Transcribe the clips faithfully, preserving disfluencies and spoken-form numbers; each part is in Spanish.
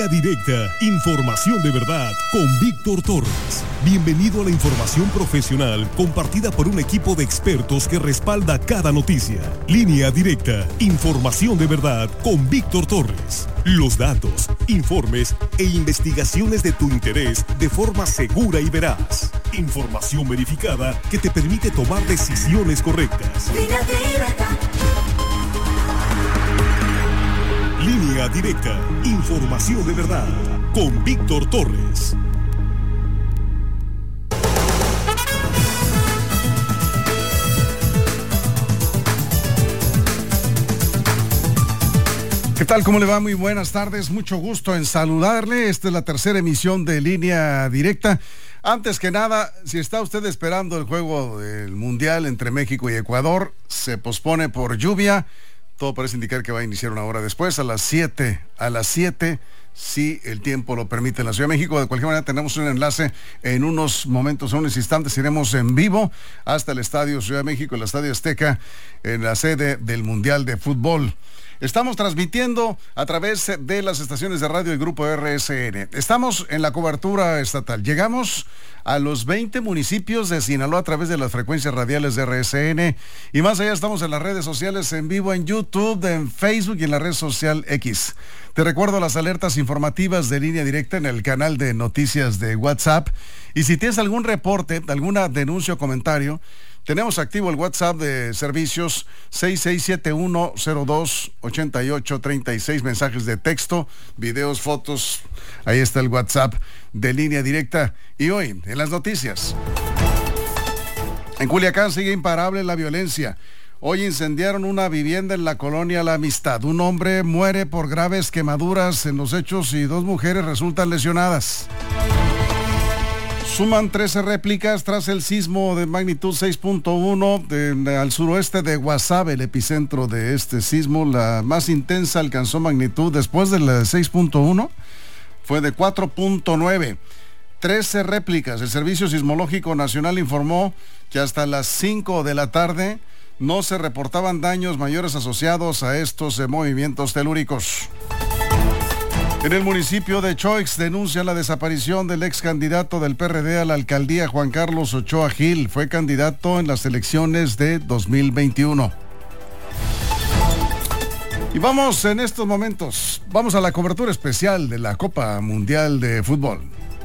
Línea Directa, información de verdad con Víctor Torres. Bienvenido a la información profesional compartida por un equipo de expertos que respalda cada noticia. Línea Directa, información de verdad con Víctor Torres. Los datos, informes e investigaciones de tu interés de forma segura y veraz. Información verificada que te permite tomar decisiones correctas. Línea Directa. Línea Directa, información de verdad, con Víctor Torres. ¿Qué tal? ¿Cómo le va? Muy buenas tardes, mucho gusto en saludarle. Esta es la tercera emisión de Línea Directa. Antes que nada, si está usted esperando el juego del Mundial entre México y Ecuador, se pospone por lluvia. Todo parece indicar que va a iniciar una hora después, a las siete, a las siete, si el tiempo lo permite en la Ciudad de México. De cualquier manera, tenemos un enlace en unos momentos, en unos instantes, iremos en vivo hasta el Estadio Ciudad de México, el Estadio Azteca, en la sede del Mundial de Fútbol. Estamos transmitiendo a través de las estaciones de radio del Grupo R S N. Estamos en la cobertura estatal. Llegamos a los veinte municipios de Sinaloa a través de las frecuencias radiales de R S N. Y más allá, estamos en las redes sociales en vivo, en YouTube, en Facebook y en la red social X. Te recuerdo las alertas informativas de Línea Directa en el canal de noticias de WhatsApp. Y si tienes algún reporte, alguna denuncia o comentario, tenemos activo el WhatsApp de servicios seis seis siete uno cero dos ocho ocho tres seis, mensajes de texto, videos, fotos. Ahí está el WhatsApp de Línea Directa. Y hoy, en las noticias, en Culiacán sigue imparable la violencia. Hoy incendiaron una vivienda en la colonia La Amistad. Un hombre muere por graves quemaduras en los hechos y dos mujeres resultan lesionadas. Suman trece réplicas tras el sismo de magnitud seis punto uno de, al suroeste de Guasave, el epicentro de este sismo. La más intensa alcanzó magnitud después de la de seis punto uno, fue de cuatro punto nueve. trece réplicas. El Servicio Sismológico Nacional informó que hasta las cinco de la tarde no se reportaban daños mayores asociados a estos eh, movimientos telúricos. En el municipio de Choix denuncian la desaparición del ex candidato del P R D a la alcaldía, Juan Carlos Ochoa Gil. Fue candidato en las elecciones de dos mil veintiuno. Y vamos en estos momentos, vamos a la cobertura especial de la Copa Mundial de Fútbol.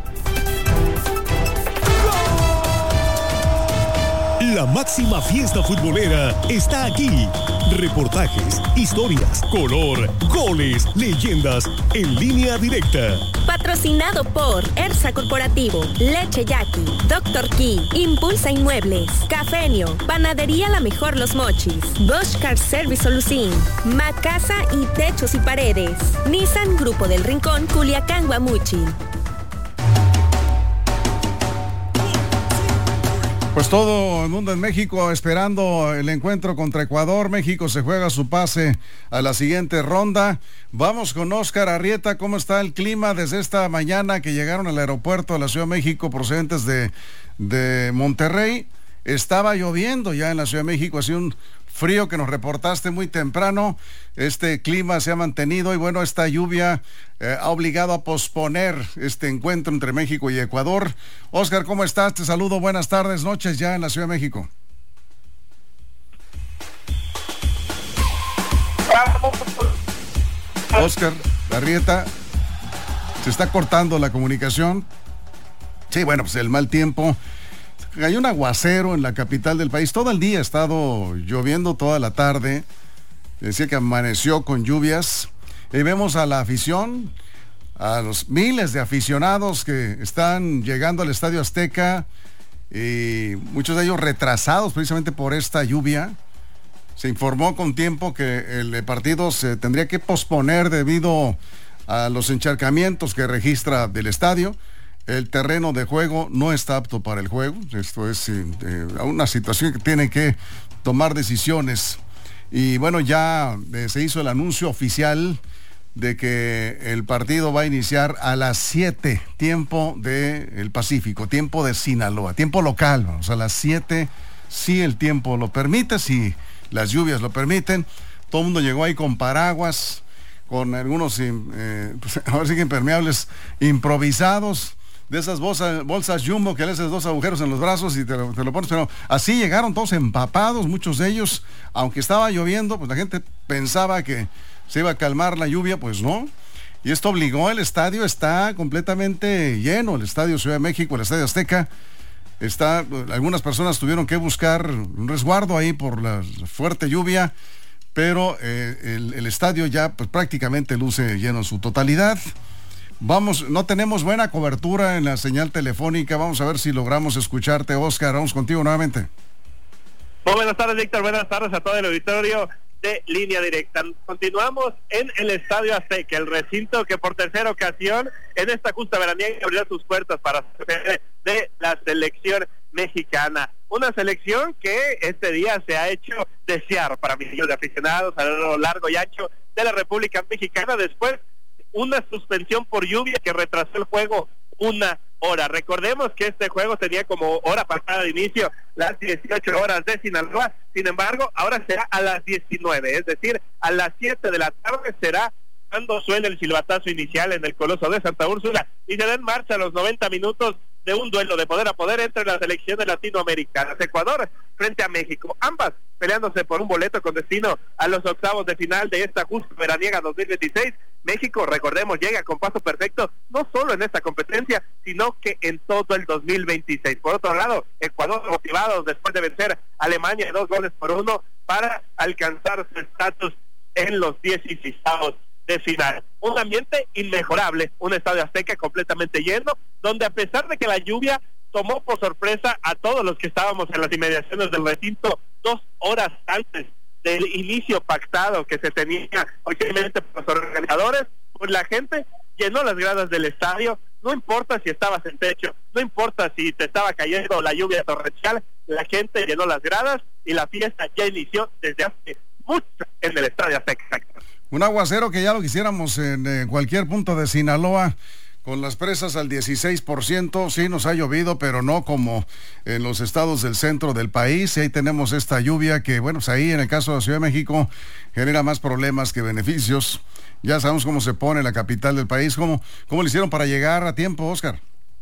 La máxima fiesta futbolera está aquí. Reportajes, historias, color, goles, leyendas en Línea Directa. Patrocinado por Ersa Corporativo, Leche Yaqui, Doctor Key, Impulsa Inmuebles, Cafenio, Panadería La Mejor Los Mochis, Bosch Car Service Solucín, Macasa y Techos y Paredes, Nissan Grupo del Rincón, Culiacán, Guamuchi. Pues todo el mundo en México esperando el encuentro contra Ecuador. México se juega su pase a la siguiente ronda. Vamos con Oscar Arrieta. ¿Cómo está el clima desde esta mañana que llegaron al aeropuerto de la Ciudad de México procedentes de, de Monterrey? Estaba lloviendo ya en la Ciudad de México, hacía un frío que nos reportaste muy temprano. Este clima se ha mantenido y bueno, esta lluvia eh, ha obligado a posponer este encuentro entre México y Ecuador. Oscar, ¿cómo estás? Te saludo, buenas tardes, noches ya en la Ciudad de México. Oscar Arrieta, se está cortando la comunicación. Sí, bueno, pues el mal tiempo. Cayó un aguacero en la capital del país. Todo el día ha estado lloviendo, toda la tarde. Decía que amaneció con lluvias. Y vemos a la afición, a los miles de aficionados que están llegando al Estadio Azteca, y muchos de ellos retrasados precisamente por esta lluvia. Se informó con tiempo que el partido se tendría que posponer debido a los encharcamientos que registra del estadio. El terreno de juego no está apto para el juego. Esto es eh, una situación que tiene que tomar decisiones. Y bueno, ya eh, se hizo el anuncio oficial de que el partido va a iniciar a las siete, tiempo del Pacífico, tiempo de Sinaloa, tiempo local. Vamos, a las siete, si el tiempo lo permite, si las lluvias lo permiten. Todo el mundo llegó ahí con paraguas, con algunos, eh, pues, ahora sí que impermeables improvisados, de esas bolsas, bolsas Jumbo que le haces dos agujeros en los brazos y te lo, te lo pones, pero así llegaron todos empapados, muchos de ellos, aunque estaba lloviendo, pues la gente pensaba que se iba a calmar la lluvia, pues no, y esto obligó, el estadio está completamente lleno, el estadio Ciudad de México, el estadio Azteca, está, algunas personas tuvieron que buscar un resguardo ahí por la fuerte lluvia, pero eh, el, el estadio ya pues prácticamente luce lleno en su totalidad. Vamos, no tenemos buena cobertura en la señal telefónica, vamos a ver si logramos escucharte, Oscar, vamos contigo nuevamente. Muy buenas tardes, Víctor, buenas tardes a todo el auditorio de Línea Directa. Continuamos en el Estadio Azteca, el recinto que por tercera ocasión en esta justa veraniega abrió sus puertas para ser de la selección mexicana. Una selección que este día se ha hecho desear para millones de aficionados a lo largo y ancho de la República Mexicana después una suspensión por lluvia que retrasó el juego una hora. Recordemos que este juego tenía como hora pasada de inicio las dieciocho horas de Sinaloa, sin embargo, ahora será a las diecinueve, es decir, a las siete de la tarde será cuando suene el silbatazo inicial en el Coloso de Santa Úrsula y se da en marcha los noventa minutos de un duelo de poder a poder entre las selecciones latinoamericanas, Ecuador frente a México, ambas peleándose por un boleto con destino a los octavos de final de esta justa veraniega dos mil veintiséis. México, recordemos, llega con paso perfecto, no solo en esta competencia, sino que en todo el dos mil veintiséis. Por otro lado, Ecuador motivados después de vencer a Alemania dos goles por uno para alcanzar su estatus en los dieciséis de final. Un ambiente inmejorable, un estadio Azteca completamente lleno, donde a pesar de que la lluvia tomó por sorpresa a todos los que estábamos en las inmediaciones del recinto dos horas antes del inicio pactado que se tenía obviamente por los organizadores, pues la gente llenó las gradas del estadio, no importa si estabas en techo, no importa si te estaba cayendo la lluvia torrencial, la gente llenó las gradas y la fiesta ya inició desde hace mucho en el estadio Azteca. Un aguacero que ya lo quisiéramos en eh, cualquier punto de Sinaloa, con las presas al dieciséis por ciento, sí nos ha llovido, pero no como en los estados del centro del país, y ahí tenemos esta lluvia que, bueno, pues ahí en el caso de Ciudad de México genera más problemas que beneficios. Ya sabemos cómo se pone la capital del país. ¿Cómo, cómo le hicieron para llegar a tiempo, Oscar?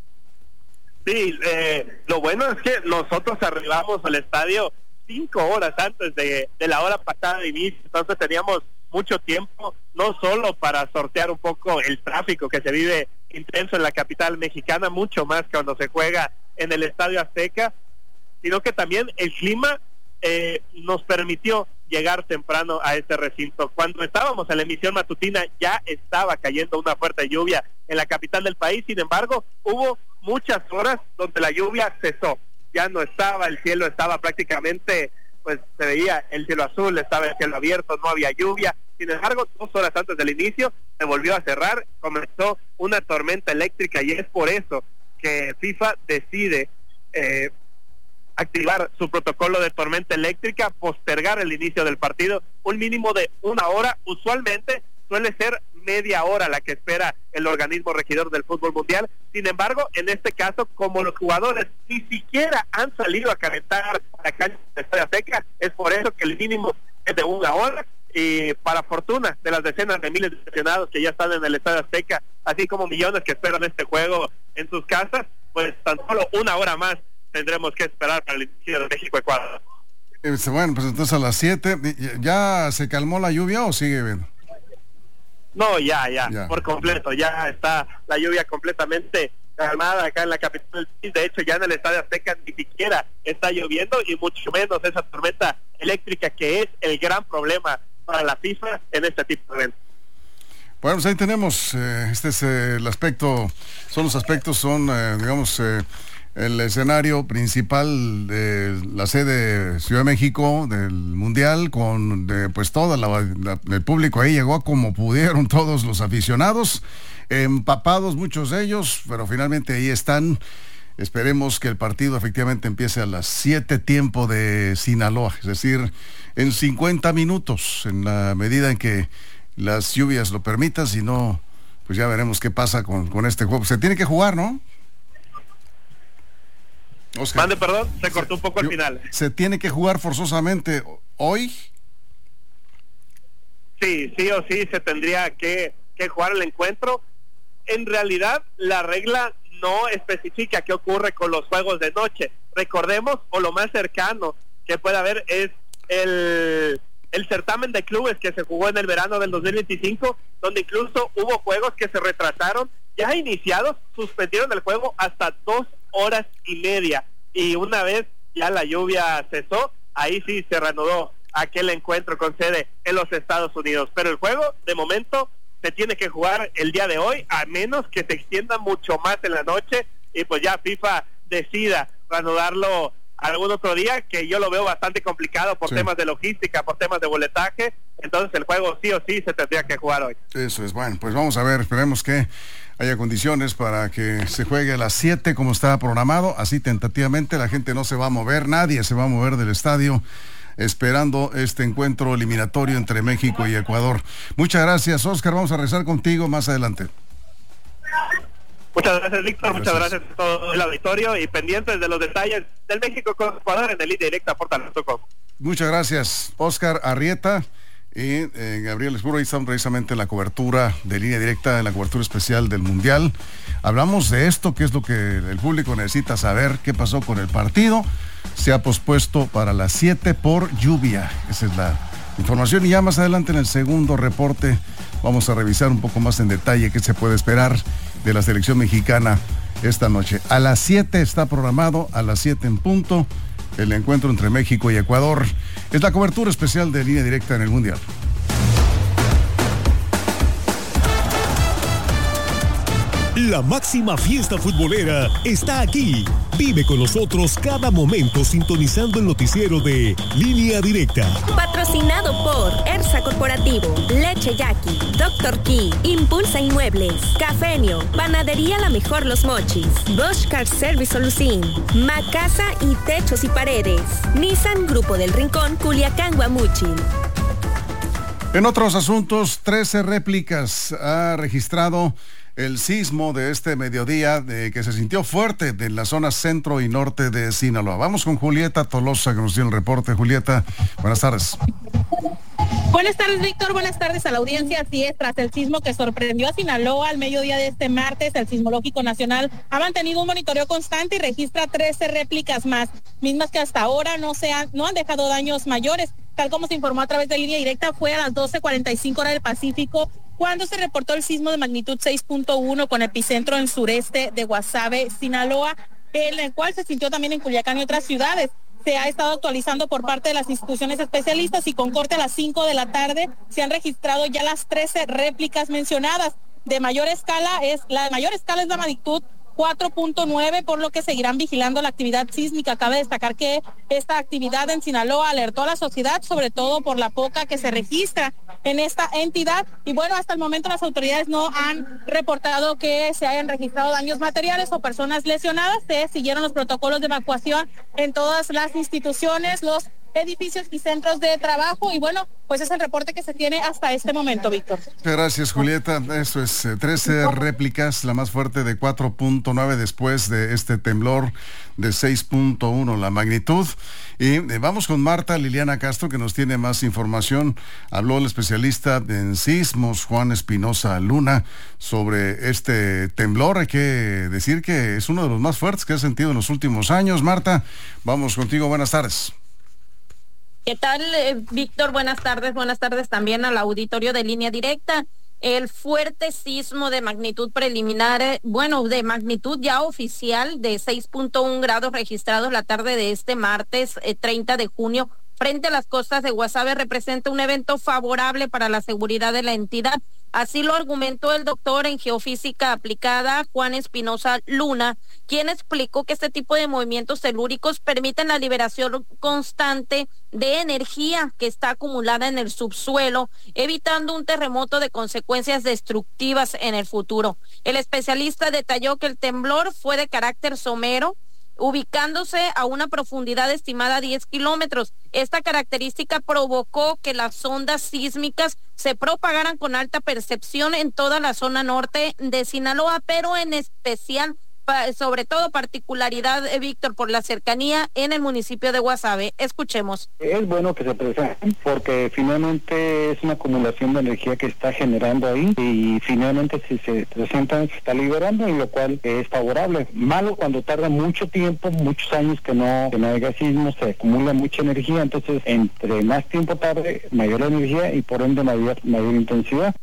Sí, eh, lo bueno es que nosotros arribamos al estadio cinco horas antes de, de la hora pasada de inicio, entonces teníamos mucho tiempo, no solo para sortear un poco el tráfico que se vive intenso en la capital mexicana, mucho más cuando se juega en el Estadio Azteca, sino que también el clima eh, nos permitió llegar temprano a este recinto. Cuando estábamos en la emisión matutina ya estaba cayendo una fuerte lluvia en la capital del país, sin embargo hubo muchas horas donde la lluvia cesó, ya no estaba, el cielo estaba prácticamente, pues se veía el cielo azul, estaba el cielo abierto, no había lluvia. Sin embargo, dos horas antes del inicio se volvió a cerrar, comenzó una tormenta eléctrica y es por eso que FIFA decide eh, activar su protocolo de tormenta eléctrica, postergar el inicio del partido un mínimo de una hora. Usualmente suele ser media hora la que espera el organismo regidor del fútbol mundial. Sin embargo, en este caso, como los jugadores ni siquiera han salido a calentar la cancha de Estadio Azteca, es por eso que el mínimo es de una hora. Y para fortuna de las decenas de miles de aficionados que ya están en el Estadio Azteca, así como millones que esperan este juego en sus casas, pues tan solo una hora más tendremos que esperar para el inicio de México-Ecuador. Bueno, pues entonces a las siete, ¿ya se calmó la lluvia o sigue viendo? No, ya, ya, ya, por completo, ya está la lluvia completamente calmada acá en la capital del país. De hecho, ya en el Estadio Azteca ni siquiera está lloviendo y mucho menos esa tormenta eléctrica que es el gran problema para la FIFA en este tipo de eventos. Bueno, pues ahí tenemos, eh, este es eh, el aspecto, son los aspectos, son, eh, digamos, eh, el escenario principal de la sede Ciudad de México del Mundial, con de, pues toda la, la, el público ahí llegó como pudieron, todos los aficionados, empapados muchos de ellos, pero finalmente ahí están. Esperemos que el partido efectivamente empiece a las siete tiempo de Sinaloa, es decir, en cincuenta minutos, en la medida en que las lluvias lo permitan. Si no, pues ya veremos qué pasa con, con este juego. Se tiene que jugar, ¿no? Oscar. Mande, perdón, se cortó un poco al final. ¿Se tiene que jugar forzosamente hoy? sí, sí o sí se tendría que, que jugar el encuentro. En realidad, la regla no especifica qué ocurre con los juegos de noche. Recordemos, o lo más cercano que puede haber es el, el certamen de clubes que se jugó en el verano del dos mil veinticinco, donde incluso hubo juegos que se retrasaron, ya iniciados, suspendieron el juego hasta dos horas y media, y una vez ya la lluvia cesó, ahí sí se reanudó aquel encuentro con sede en los Estados Unidos. Pero el juego, de momento, se tiene que jugar el día de hoy, a menos que se extienda mucho más en la noche y pues ya FIFA decida reanudarlo algún otro día, que yo lo veo bastante complicado por sí. temas de logística, por temas de boletaje. Entonces el juego sí o sí se tendría que jugar hoy. Eso es, bueno, pues vamos a ver, esperemos que haya condiciones para que se juegue a las siete como estaba programado, así tentativamente. La gente no se va a mover, nadie se va a mover del estadio, esperando este encuentro eliminatorio entre México y Ecuador. Muchas gracias, Oscar. Vamos a regresar contigo más adelante. Muchas gracias, Víctor. Gracias. Muchas gracias a todo el auditorio y pendientes de los detalles del México con Ecuador en el Línea Directa Portal punto com. Muchas gracias, Oscar Arrieta y eh, Gabriel Escuro. Ahí estamos precisamente en la cobertura de Línea Directa, en la cobertura especial del Mundial. Hablamos de esto, que es lo que el público necesita saber, qué pasó con el partido. Se ha pospuesto para las siete por lluvia. Esa es la información. Y ya más adelante en el segundo reporte vamos a revisar un poco más en detalle qué se puede esperar de la selección mexicana esta noche. A las siete está programado, a las siete en punto, el encuentro entre México y Ecuador. Es la cobertura especial de Línea Directa en el Mundial. La máxima fiesta futbolera está aquí. Vive con nosotros cada momento sintonizando el noticiero de Línea Directa. Patrocinado por ERSA Corporativo, Leche Yaqui, Doctor Key, Impulsa Inmuebles, Cafenio, Panadería La Mejor Los Mochis, Bosch Car Service Solucín, Macasa y Techos y Paredes, Nissan Grupo del Rincón, Culiacán, Guamúchil. En otros asuntos, trece réplicas ha registrado el sismo de este mediodía, de que se sintió fuerte en la zona centro y norte de Sinaloa. Vamos con Julieta Tolosa, que nos tiene el reporte. Julieta, buenas tardes. Buenas tardes, Víctor. Buenas tardes a la audiencia. Así es, tras el sismo que sorprendió a Sinaloa al mediodía de este martes, el Sismológico Nacional ha mantenido un monitoreo constante y registra trece réplicas más, mismas que hasta ahora no, se han, no han dejado daños mayores. Tal como se informó a través de Línea Directa, fue a las doce cuarenta y cinco hora del Pacífico cuando se reportó el sismo de magnitud seis punto uno con epicentro en sureste de Guasave, Sinaloa, en el cual se sintió también en Culiacán y otras ciudades. Se ha estado actualizando por parte de las instituciones especialistas y con corte a las cinco de la tarde se han registrado ya las trece réplicas mencionadas. De mayor escala es, la de mayor escala es la magnitud cuatro punto nueve, por lo que seguirán vigilando la actividad sísmica. Cabe destacar que esta actividad en Sinaloa alertó a la sociedad, sobre todo por la poca que se registra en esta entidad. Y bueno, hasta el momento las autoridades no han reportado que se hayan registrado daños materiales o personas lesionadas. Se siguieron los protocolos de evacuación en todas las instituciones, los edificios y centros de trabajo. Y bueno, pues es el reporte que se tiene hasta este momento, Víctor. Gracias, Julieta. Eso es, eh, trece réplicas, la más fuerte de cuatro punto nueve después de este temblor de seis punto uno la magnitud. Y eh, vamos con Marta Liliana Castro, que nos tiene más información. Habló el especialista en sismos, Juan Espinosa Luna, sobre este temblor. Hay que decir que es uno de los más fuertes que ha sentido en los últimos años. Marta, vamos contigo. Buenas tardes. ¿Qué tal, eh, Víctor? Buenas tardes, buenas tardes también al auditorio de Línea Directa. El fuerte sismo de magnitud preliminar, eh, bueno, de magnitud ya oficial de seis punto uno grados registrados la tarde de este martes eh, treinta de junio frente a las costas de Guasave representa un evento favorable para la seguridad de la entidad. Así lo argumentó el doctor en geofísica aplicada Juan Espinosa Luna, quien explicó que este tipo de movimientos telúricos permiten la liberación constante de energía que está acumulada en el subsuelo, evitando un terremoto de consecuencias destructivas en el futuro. El especialista detalló que el temblor fue de carácter somero, ubicándose a una profundidad estimada diez kilómetros. Esta característica provocó que las ondas sísmicas se propagaran con alta percepción en toda la zona norte de Sinaloa, pero en especial pa, sobre todo particularidad, eh, Víctor, por la cercanía en el municipio de Guasave. Escuchemos. Es bueno que se presenten porque finalmente es una acumulación de energía que está generando ahí y finalmente si se presentan se está liberando, y lo cual es favorable. Malo cuando tarda mucho tiempo, muchos años que no, que no haya sismos, se acumula mucha energía, entonces entre más tiempo tarde, mayor energía y por ende mayor, mayor intensidad.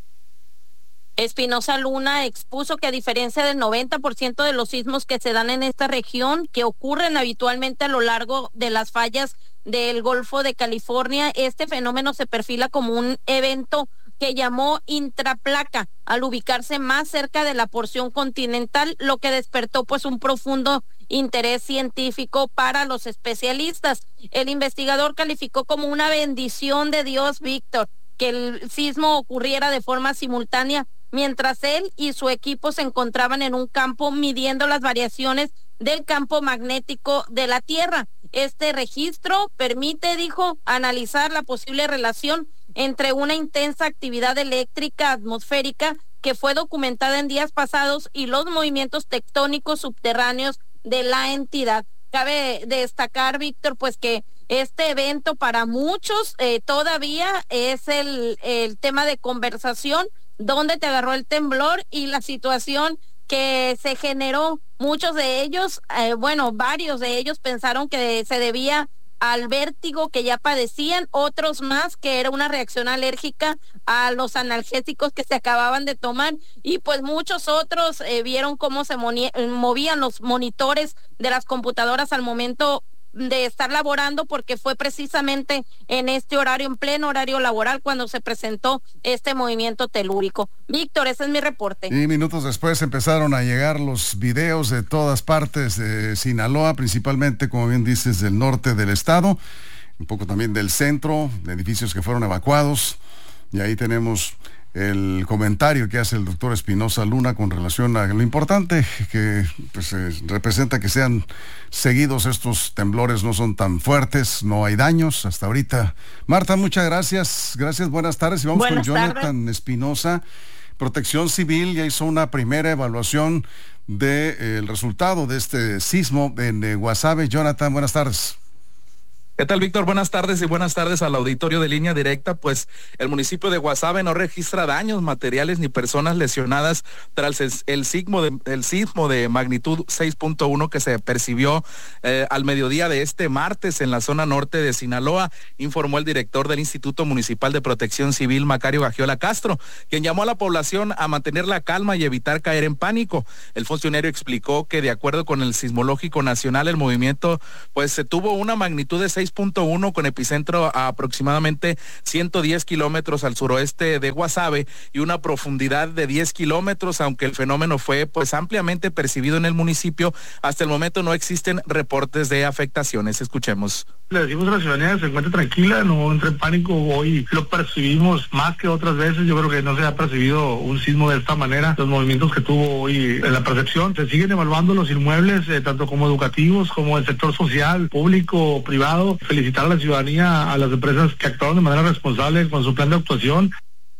Espinosa Luna expuso que a diferencia del noventa por ciento de los sismos que se dan en esta región, que ocurren habitualmente a lo largo de las fallas del Golfo de California, este fenómeno se perfila como un evento que llamó intraplaca al ubicarse más cerca de la porción continental, lo que despertó pues un profundo interés científico para los especialistas. El investigador calificó como una bendición de Dios, Víctor, que el sismo ocurriera de forma simultánea mientras él y su equipo se encontraban en un campo midiendo las variaciones del campo magnético de la Tierra. Este registro permite, dijo, analizar la posible relación entre una intensa actividad eléctrica atmosférica que fue documentada en días pasados y los movimientos tectónicos subterráneos de la entidad. Cabe destacar, Víctor, pues que este evento para muchos eh, todavía es el, el tema de conversación, donde te agarró el temblor y la situación que se generó. Muchos de ellos, eh, bueno, varios de ellos pensaron que se debía al vértigo que ya padecían, otros más que era una reacción alérgica a los analgésicos que se acababan de tomar, y pues muchos otros eh, vieron cómo se movían los monitores de las computadoras al momento de estar laborando, porque fue precisamente en este horario, en pleno horario laboral, cuando se presentó este movimiento telúrico. Víctor, ese es mi reporte. Y minutos después empezaron a llegar los videos de todas partes de Sinaloa, principalmente, como bien dices, del norte del estado, un poco también del centro, de edificios que fueron evacuados, y ahí tenemos el comentario que hace el doctor Espinosa Luna con relación a lo importante que pues, eh, representa que sean seguidos estos temblores, no son tan fuertes, no hay daños hasta ahorita. Marta, muchas gracias, gracias, buenas tardes, y vamos buenas con Jonathan tardes. Espinosa. Protección Civil ya hizo una primera evaluación del de, eh, resultado de este sismo en eh, Guasave. Jonathan, buenas tardes. ¿Qué tal, Víctor? Buenas tardes y buenas tardes al auditorio de Línea Directa. Pues el municipio de Guasave no registra daños materiales ni personas lesionadas tras el, el, sismo, de, el sismo de magnitud seis punto uno que se percibió eh, al mediodía de este martes en la zona norte de Sinaloa, informó el director del Instituto Municipal de Protección Civil, Macario Gagiola Castro, quien llamó a la población a mantener la calma y evitar caer en pánico. El funcionario explicó que de acuerdo con el Sismológico Nacional, el movimiento pues se tuvo una magnitud de seis punto uno con epicentro a aproximadamente ciento diez kilómetros al suroeste de Guasave y una profundidad de diez kilómetros, aunque el fenómeno fue pues ampliamente percibido en el municipio. Hasta el momento no existen reportes de afectaciones. Escuchemos. Le decimos a la ciudadanía que se encuentre tranquila, no entre en pánico. Hoy lo percibimos más que otras veces. Yo creo que no se ha percibido un sismo de esta manera. Los movimientos que tuvo hoy en la percepción, se siguen evaluando los inmuebles, eh, tanto como educativos, como el sector social, público, privado. Felicitar a la ciudadanía, a las empresas que actuaron de manera responsable con su plan de actuación.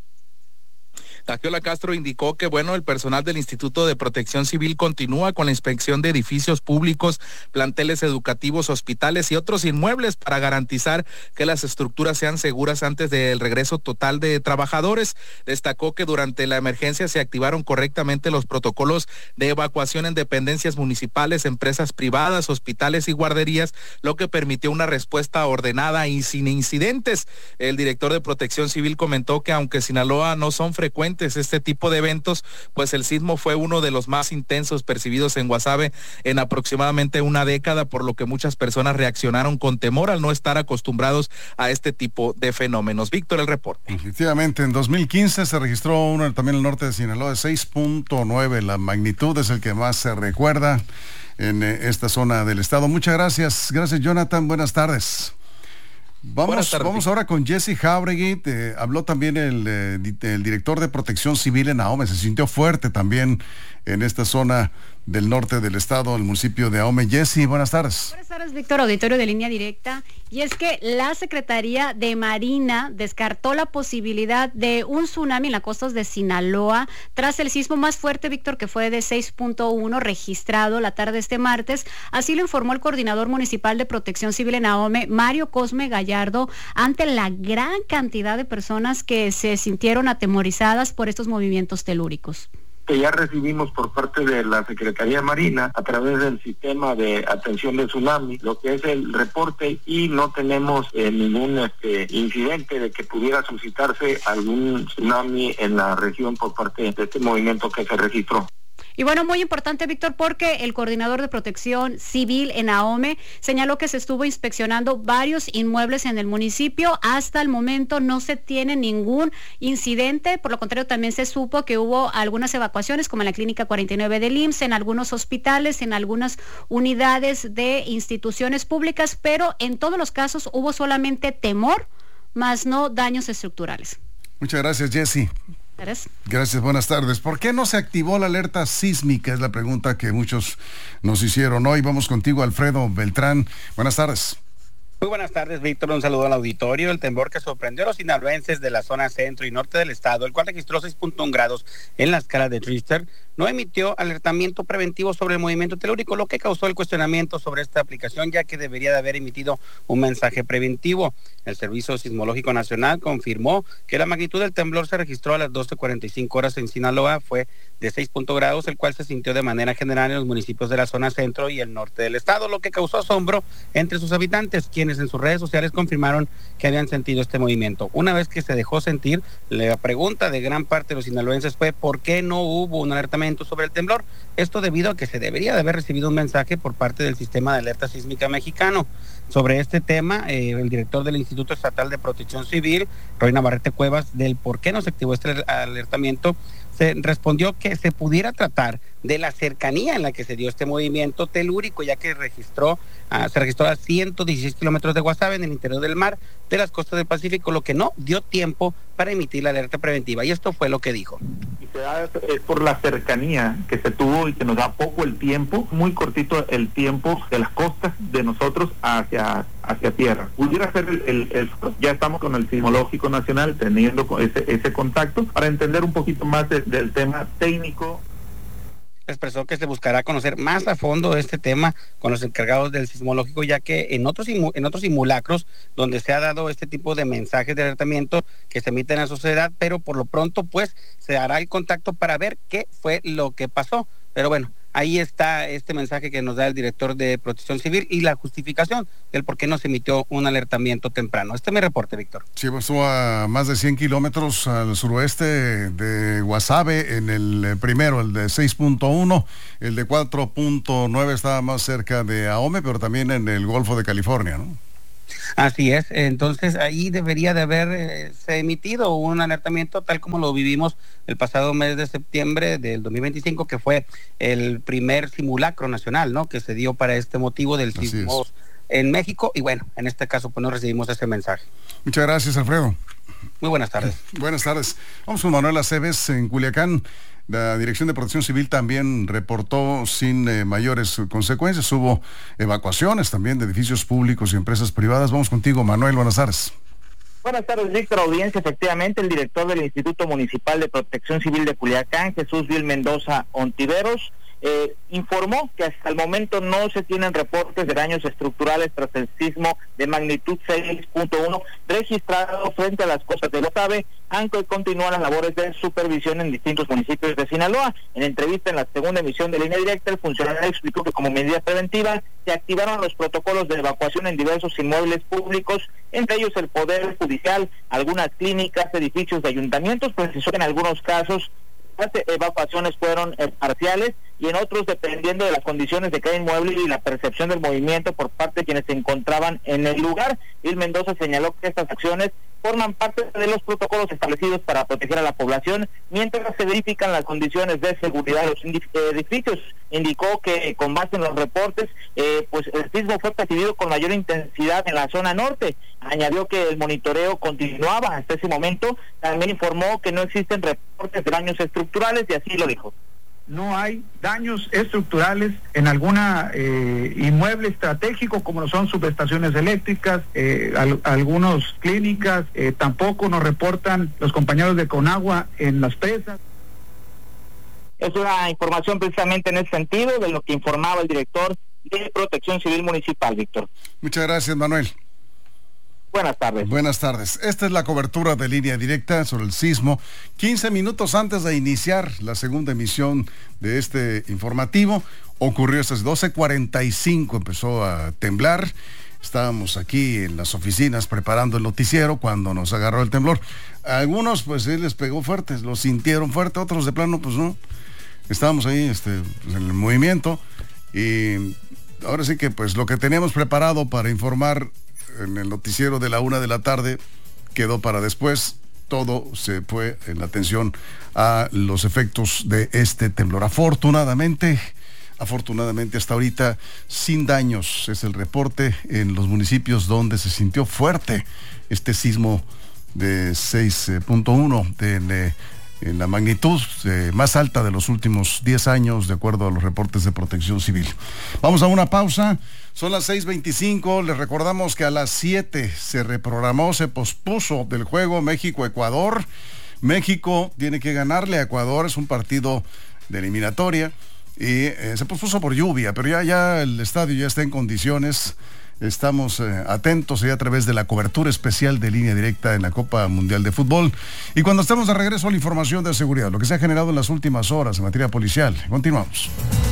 Gagiola Castro indicó que, bueno, el personal del Instituto de Protección Civil continúa con la inspección de edificios públicos, planteles educativos, hospitales y otros inmuebles para garantizar que las estructuras sean seguras antes del regreso total de trabajadores. Destacó que durante la emergencia se activaron correctamente los protocolos de evacuación en dependencias municipales, empresas privadas, hospitales y guarderías, lo que permitió una respuesta ordenada y sin incidentes. El director de Protección Civil comentó que aunque Sinaloa no son frecuentes este tipo de eventos, pues el sismo fue uno de los más intensos percibidos en Guasave en aproximadamente una década, por lo que muchas personas reaccionaron con temor al no estar acostumbrados a este tipo de fenómenos. Víctor, el reporte. Efectivamente, en dos mil quince se registró uno también en el norte de Sinaloa de seis punto nueve, la magnitud es el que más se recuerda en esta zona del estado. Muchas gracias, gracias Jonathan, buenas tardes. Vamos, vamos ahora con Jesse Jauregui. Eh, habló también el, eh, el director de Protección Civil en Ahome. Se sintió fuerte también en esta zona del norte del estado, el municipio de Ahome. Jesse, buenas tardes. Buenas tardes, Víctor, auditorio de Línea Directa. Y es que la Secretaría de Marina descartó la posibilidad de un tsunami en las costas de Sinaloa tras el sismo más fuerte, Víctor, que fue de seis punto uno registrado la tarde de este martes. Así lo informó el coordinador municipal de Protección Civil en Ahome, Mario Cosme Gallardo, ante la gran cantidad de personas que se sintieron atemorizadas por estos movimientos telúricos. Que ya recibimos por parte de la Secretaría Marina a través del sistema de atención de tsunami, lo que es el reporte, y no tenemos eh, ningún este, incidente de que pudiera suscitarse algún tsunami en la región por parte de este movimiento que se registró. Y bueno, muy importante, Víctor, porque el coordinador de Protección Civil en Ahome señaló que se estuvo inspeccionando varios inmuebles en el municipio. Hasta el momento no se tiene ningún incidente, por lo contrario también se supo que hubo algunas evacuaciones, como en la Clínica cuarenta y nueve del I M S S, en algunos hospitales, en algunas unidades de instituciones públicas, pero en todos los casos hubo solamente temor, más no daños estructurales. Muchas gracias, Jessy. Gracias, buenas tardes. ¿Por qué no se activó la alerta sísmica? Es la pregunta que muchos nos hicieron hoy. Vamos contigo, Alfredo Beltrán. Buenas tardes. Muy buenas tardes, Víctor. Un saludo al auditorio. El temblor que sorprendió a los sinaloenses de la zona centro y norte del estado, el cual registró seis punto uno grados en la escala de Richter, no emitió alertamiento preventivo sobre el movimiento telúrico, lo que causó el cuestionamiento sobre esta aplicación, ya que debería de haber emitido un mensaje preventivo. El Servicio Sismológico Nacional confirmó que la magnitud del temblor se registró a las doce cuarenta y cinco horas en Sinaloa, fue de seis punto uno grados, el cual se sintió de manera general en los municipios de la zona centro y el norte del estado, lo que causó asombro entre sus habitantes, quienes en sus redes sociales confirmaron que habían sentido este movimiento. Una vez que se dejó sentir, la pregunta de gran parte de los sinaloenses fue ¿por qué no hubo un alertamiento sobre el temblor? Esto debido a que se debería de haber recibido un mensaje por parte del Sistema de Alerta Sísmica Mexicano. Sobre este tema, eh, el director del Instituto Estatal de Protección Civil, Roy Navarrete Cuevas, del por qué no se activó este alertamiento, se respondió que se pudiera tratar de la cercanía en la que se dio este movimiento telúrico, ya que registró, uh, se registró a ciento dieciséis kilómetros de Guasave en el interior del mar de las costas del Pacífico, lo que no dio tiempo para emitir la alerta preventiva, y esto fue lo que dijo. Y se da es por la cercanía que se tuvo y que nos da poco el tiempo, muy cortito el tiempo de las costas de nosotros hacia hacia tierra. Pudiera ser el, el, el ya estamos con el Sismológico Nacional teniendo ese ese contacto para entender un poquito más de, del tema técnico. Expresó que se buscará conocer más a fondo este tema con los encargados del sismológico, ya que en otros en otros simulacros donde se ha dado este tipo de mensajes de alertamiento que se emiten a la sociedad, pero por lo pronto pues se hará el contacto para ver qué fue lo que pasó. Pero bueno, ahí está este mensaje que nos da el director de Protección Civil y la justificación del por qué no se emitió un alertamiento temprano. Este es mi reporte, Víctor. Sí, estuvo a más de cien kilómetros al suroeste de Guasave en el primero, el de seis punto uno, el de cuatro punto nueve estaba más cerca de Ahome, pero también en el Golfo de California, ¿no? Así es, entonces ahí debería de haberse eh, emitido un alertamiento tal como lo vivimos el pasado mes de septiembre del dos mil veinticinco, que fue el primer simulacro nacional, ¿no?, que se dio para este motivo del sismo en México, y bueno, en este caso pues no recibimos ese mensaje. Muchas gracias, Alfredo. Muy buenas tardes. Buenas tardes. Vamos con Manuel Aceves en Culiacán. La Dirección de Protección Civil también reportó sin eh, mayores consecuencias. Hubo evacuaciones también de edificios públicos y empresas privadas. Vamos contigo, Manuel. Buenas tardes. Buenas tardes, Víctor. Audiencia, efectivamente, el director del Instituto Municipal de Protección Civil de Culiacán, Jesús Vil Mendoza Ontiveros, Eh, informó que hasta el momento no se tienen reportes de daños estructurales tras el sismo de magnitud seis punto uno registrado frente a las costas de Guasave, aunque continúan las labores de supervisión en distintos municipios de Sinaloa. En entrevista en la segunda emisión de Línea Directa, el funcionario explicó que como medida preventiva se activaron los protocolos de evacuación en diversos inmuebles públicos, entre ellos el Poder Judicial, algunas clínicas, edificios de ayuntamientos. Precisó que en algunos casos las evacuaciones fueron eh, parciales y en otros dependiendo de las condiciones de cada inmueble y la percepción del movimiento por parte de quienes se encontraban en el lugar. Il Mendoza señaló que estas acciones forman parte de los protocolos establecidos para proteger a la población mientras se verifican las condiciones de seguridad de los edificios. Indicó que con base en los reportes, eh, pues el sismo fue percibido con mayor intensidad en la zona norte. Añadió que el monitoreo continuaba hasta ese momento. También informó que no existen reportes de daños estructurales y así lo dijo. No hay daños estructurales en alguna eh, inmueble estratégico como lo son subestaciones eléctricas, eh, al, algunas clínicas, eh, tampoco nos reportan los compañeros de Conagua en las presas. Es una información precisamente en ese sentido de lo que informaba el director de Protección Civil Municipal, Víctor. Muchas gracias, Manuel. Buenas tardes. Buenas tardes. Esta es la cobertura de Línea Directa sobre el sismo. quince minutos antes de iniciar la segunda emisión de este informativo, ocurrió estas doce cuarenta y cinco, empezó a temblar. Estábamos aquí en las oficinas preparando el noticiero cuando nos agarró el temblor. A algunos pues sí les pegó fuerte, lo sintieron fuerte, otros de plano pues no. Estábamos ahí este, pues, en el movimiento y ahora sí que pues lo que teníamos preparado para informar en el noticiero de la una de la tarde quedó para después. Todo se fue en la atención a los efectos de este temblor. Afortunadamente, afortunadamente hasta ahorita sin daños. Es el reporte en los municipios donde se sintió fuerte este sismo de seis punto uno de, en la magnitud eh, más alta de los últimos diez años, de acuerdo a los reportes de Protección Civil. Vamos a una pausa. Son las seis veinticinco, les recordamos que a las siete se reprogramó, se pospuso del juego México-Ecuador. México tiene que ganarle a Ecuador, es un partido de eliminatoria, y eh, se pospuso por lluvia, pero ya, ya el estadio ya está en condiciones. Estamos eh, atentos ya a través de la cobertura especial de Línea Directa en la Copa Mundial de Fútbol. Y cuando estemos de regreso a la información de seguridad, lo que se ha generado en las últimas horas en materia policial. Continuamos.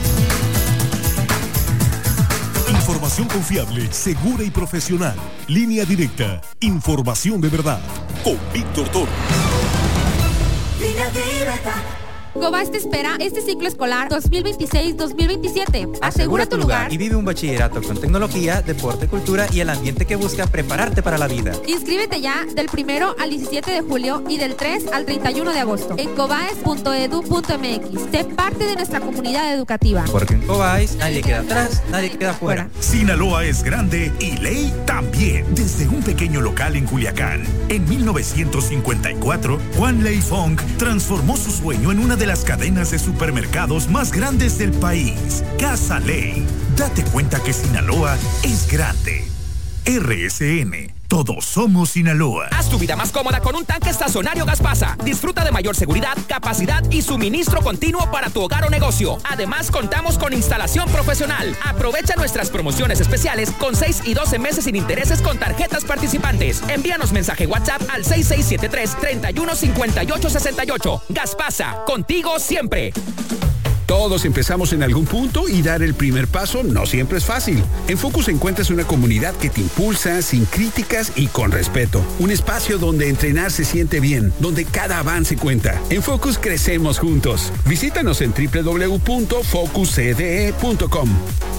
Información confiable, segura y profesional. Línea Directa. Información de verdad. Con Víctor Torres. Línea Directa. Cobas te espera este ciclo escolar dos mil veintiséis dos mil veintisiete. Asegura tu lugar y vive un bachillerato con tecnología, deporte, cultura y el ambiente que busca prepararte para la vida. Inscríbete ya del primero al diecisiete de julio y del tres al treinta y uno de agosto en cobaes punto edu punto m x. Sé parte de nuestra comunidad educativa. Porque en Cobaes nadie queda atrás, nadie queda fuera. Sinaloa es grande y ley también. Desde un pequeño local en Culiacán, en mil novecientos cincuenta y cuatro, Juan Ley Fong transformó su sueño en una de las cadenas de supermercados más grandes del país. Casa Ley. Date cuenta que Sinaloa es grande. R S N. Todos somos Sinaloa. Haz tu vida más cómoda con un tanque estacionario Gaspasa. Disfruta de mayor seguridad, capacidad y suministro continuo para tu hogar o negocio. Además, contamos con instalación profesional. Aprovecha nuestras promociones especiales con seis y doce meses sin intereses con tarjetas participantes. Envíanos mensaje WhatsApp al seis seis siete tres, treinta y uno cincuenta y ocho sesenta y ocho. Gaspasa, contigo siempre. Todos empezamos en algún punto y dar el primer paso no siempre es fácil. En Focus encuentras una comunidad que te impulsa sin críticas y con respeto. Un espacio donde entrenar se siente bien, donde cada avance cuenta. En Focus crecemos juntos. Visítanos en doble u doble u doble u punto focus c d e punto com.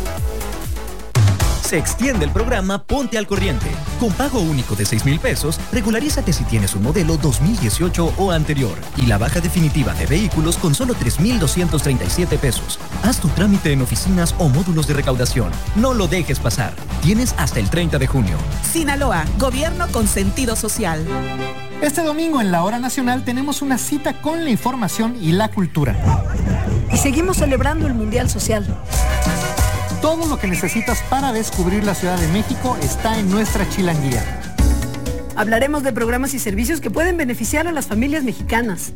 Se extiende el programa Ponte al Corriente. Con pago único de seis mil pesos, regularízate si tienes un modelo dos mil dieciocho o anterior. Y la baja definitiva de vehículos con solo tres mil doscientos treinta y siete pesos. Haz tu trámite en oficinas o módulos de recaudación. No lo dejes pasar. Tienes hasta el treinta de junio. Sinaloa, gobierno con sentido social. Este domingo en la Hora Nacional tenemos una cita con la información y la cultura. Y seguimos celebrando el Mundial Social. Todo lo que necesitas para descubrir la Ciudad de México está en nuestra chilanguía. Hablaremos de programas y servicios que pueden beneficiar a las familias mexicanas.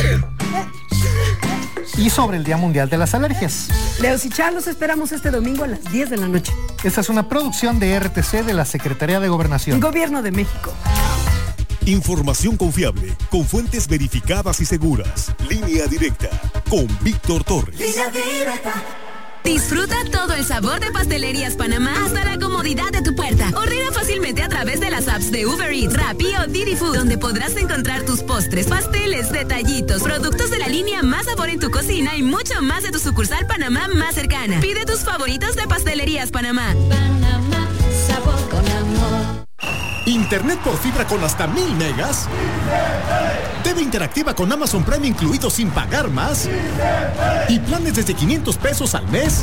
Y sobre el Día Mundial de las Alergias. Leos y Char, los esperamos este domingo a las diez de la noche. Esta es una producción de R T C de la Secretaría de Gobernación. Gobierno de México. Información confiable, con fuentes verificadas y seguras. Línea Directa, con Víctor Torres. Línea Directa. Disfruta todo el sabor de Pastelerías Panamá hasta la comodidad de tu puerta. Ordena fácilmente a través de las apps de Uber Eats, Rappi o Didi Food, donde podrás encontrar tus postres, pasteles, detallitos, productos de la línea Más Sabor en tu cocina y mucho más de tu sucursal Panamá más cercana. Pide tus favoritos de Pastelerías Panamá. Panamá, sabor con amor. ¿Internet por fibra con hasta mil megas? ¿T V interactiva con Amazon Prime incluido sin pagar más? ¿Y planes desde quinientos pesos al mes?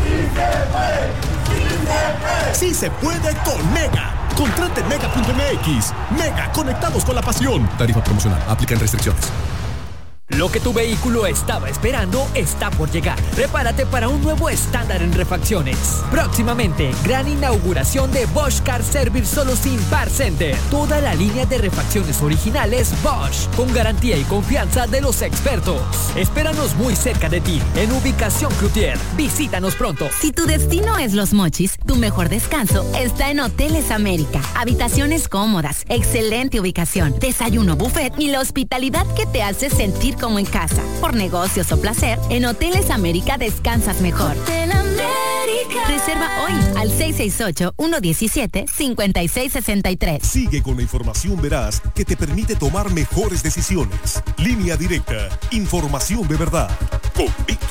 ¡Sí se puede con Mega! Contrate en mega punto m x. Mega, conectados con la pasión. Tarifa promocional. Aplican restricciones. Lo que tu vehículo estaba esperando está por llegar. Prepárate para un nuevo estándar en refacciones. Próximamente, gran inauguración de Bosch Car Service Solo Sin Par Center. Toda la línea de refacciones originales Bosch, con garantía y confianza de los expertos. Espéranos muy cerca de ti, en ubicación Cloutier. Visítanos pronto. Si tu destino es Los Mochis, tu mejor descanso está en Hoteles América. Habitaciones cómodas, excelente ubicación, desayuno buffet y la hospitalidad que te hace sentir como en casa. Por negocios o placer, en Hoteles América descansas mejor. Hotel América. Reserva hoy al seis seis ocho, uno uno siete, cinco seis seis tres. Sigue con la información veraz que te permite tomar mejores decisiones. Línea Directa. Información de verdad. Con Víctor